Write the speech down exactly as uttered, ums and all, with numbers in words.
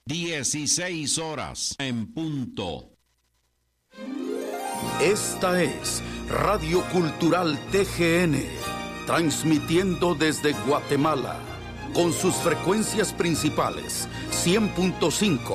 dieciséis horas en punto. Esta es Radio Cultural T G N, transmitiendo desde Guatemala, con sus frecuencias principales, cien punto cinco